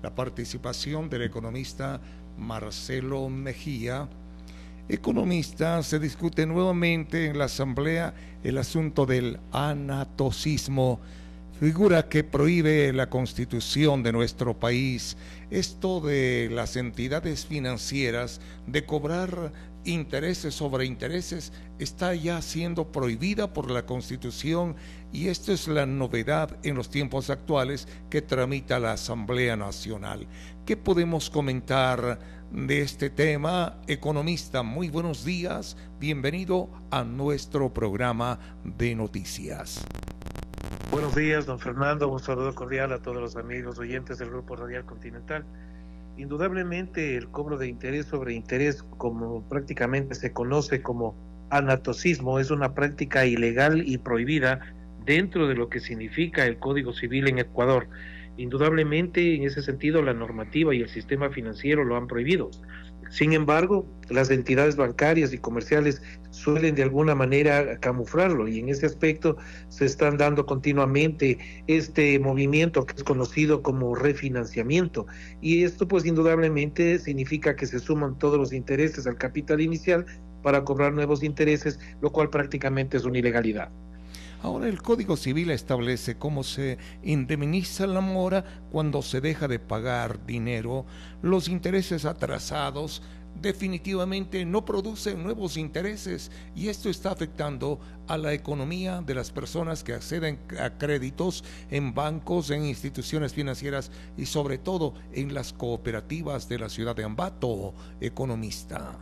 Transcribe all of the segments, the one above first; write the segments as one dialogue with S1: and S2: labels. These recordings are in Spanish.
S1: la participación del economista Marcelo Mejía. Economista, se discute nuevamente en la Asamblea el asunto del anatocismo, figura que prohíbe la Constitución de nuestro país. Esto de las entidades financieras de cobrar intereses sobre intereses está ya siendo prohibida por la Constitución, y esto es la novedad en los tiempos actuales que tramita la Asamblea Nacional. ¿Qué podemos comentar de este tema? Economista, muy buenos días, bienvenido a nuestro programa de noticias.
S2: Buenos días, don Fernando, un saludo cordial a todos los amigos oyentes del Grupo Radial Continental. Indudablemente el cobro de interés sobre interés, como prácticamente se conoce como anatocismo, es una práctica ilegal y prohibida dentro de lo que significa el Código Civil en Ecuador. Indudablemente, en ese sentido, la normativa y el sistema financiero lo han prohibido. Sin embargo, las entidades bancarias y comerciales suelen de alguna manera camuflarlo, y en ese aspecto se están dando continuamente este movimiento que es conocido como refinanciamiento, y esto pues indudablemente significa que se suman todos los intereses al capital inicial para cobrar nuevos intereses, lo cual prácticamente es una ilegalidad.
S1: Ahora, el Código Civil establece cómo se indemniza la mora cuando se deja de pagar dinero. Los intereses atrasados definitivamente no producen nuevos intereses, y esto está afectando a la economía de las personas que acceden a créditos en bancos, en instituciones financieras y sobre todo en las cooperativas de la ciudad de Ambato, economista.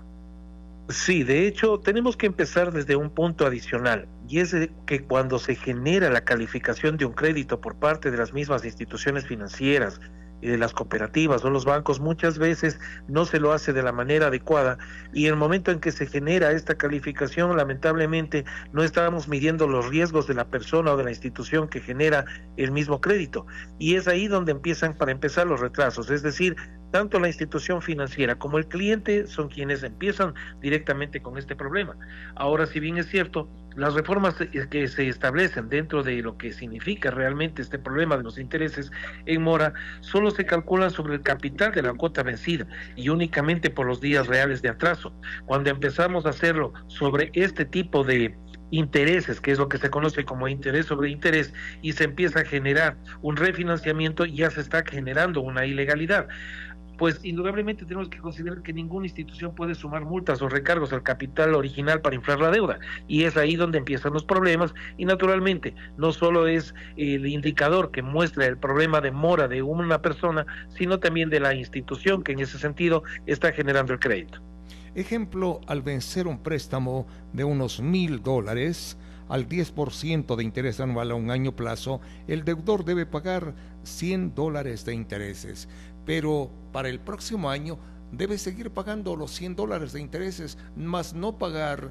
S2: Sí, de hecho, tenemos que empezar desde un punto adicional, y es que cuando se genera la calificación de un crédito por parte de las mismas instituciones financieras y de las cooperativas o los bancos, muchas veces no se lo hace de la manera adecuada, y en el momento en que se genera esta calificación, lamentablemente no estábamos midiendo los riesgos de la persona o de la institución que genera el mismo crédito, y es ahí donde empiezan, para empezar, los retrasos. Es decir, tanto la institución financiera como el cliente son quienes empiezan directamente con este problema. Ahora, si bien es cierto, las reformas que se establecen dentro de lo que significa realmente este problema de los intereses en mora, solo se calculan sobre el capital de la cuota vencida y únicamente por los días reales de atraso. Cuando empezamos a hacerlo sobre este tipo de intereses, que es lo que se conoce como interés sobre interés, y se empieza a generar un refinanciamiento, ya se está generando una ilegalidad. Pues indudablemente tenemos que considerar que ninguna institución puede sumar multas o recargos al capital original para inflar la deuda, y es ahí donde empiezan los problemas, y naturalmente no solo es el indicador que muestra el problema de mora de una persona, sino también de la institución que en ese sentido está generando el crédito.
S1: Ejemplo, al vencer un préstamo de unos $1,000 al 10% de interés anual a un año plazo, el deudor debe pagar $100 de intereses, pero para el próximo año debe seguir pagando los $100 de intereses, más no pagar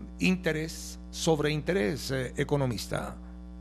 S1: interés sobre interés, economista.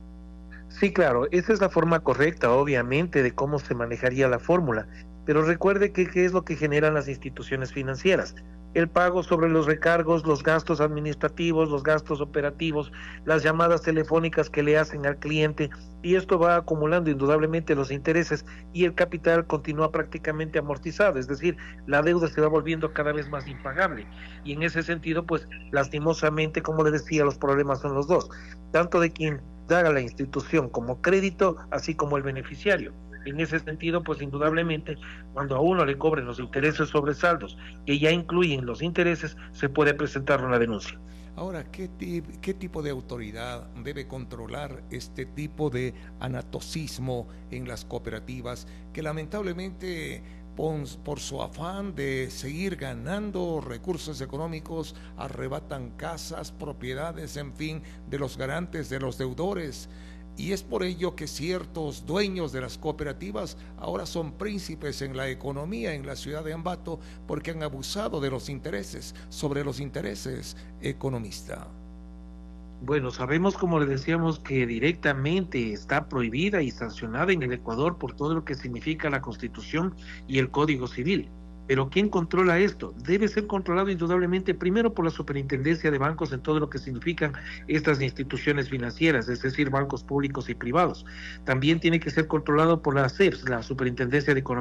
S2: Sí, claro, esa es la forma correcta, obviamente, de cómo se manejaría la fórmula, pero recuerde que qué es lo que generan las instituciones financieras: el pago sobre los recargos, los gastos administrativos, los gastos operativos, las llamadas telefónicas que le hacen al cliente, y esto va acumulando indudablemente los intereses, y el capital continúa prácticamente amortizado, es decir, la deuda se va volviendo cada vez más impagable, y en ese sentido, pues lastimosamente, como le decía, los problemas son los dos, tanto de quien da a la institución como crédito, así como el beneficiario. En ese sentido, pues indudablemente, cuando a uno le cobren los intereses sobre saldos que ya incluyen los intereses, se puede presentar una denuncia.
S1: Ahora, ¿qué tipo de autoridad debe controlar este tipo de anatocismo en las cooperativas que lamentablemente por su afán de seguir ganando recursos económicos arrebatan casas, propiedades, en fin, de los garantes, de los deudores? Y es por ello que ciertos dueños de las cooperativas ahora son príncipes en la economía en la ciudad de Ambato, porque han abusado de los intereses sobre los intereses, economista.
S2: Bueno, sabemos, como le decíamos, que directamente está prohibida y sancionada en el Ecuador por todo lo que significa la Constitución y el Código Civil. Pero ¿quién controla esto? Debe ser controlado indudablemente primero por la Superintendencia de Bancos en todo lo que significan estas instituciones financieras, es decir, bancos públicos y privados. También tiene que ser controlado por la SEPS, la Superintendencia de Economía